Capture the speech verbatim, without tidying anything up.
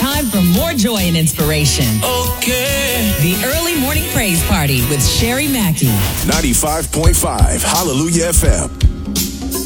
time for more joy and inspiration. Okay. The Early Morning Praise Party with Sherry Mackey. ninety-five point five Hallelujah F M.